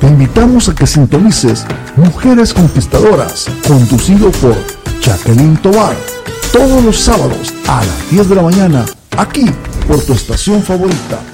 Te invitamos a que sintonices Mujeres Conquistadoras, conducido por Jacqueline Tovar, todos los sábados a las 10 de la mañana, aquí por tu estación favorita,